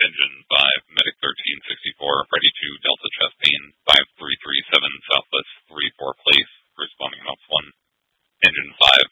Engine 5, Medic 1364, ready to Delta Chastain 5337 Southwest 34 Place, responding on 1. Engine 5,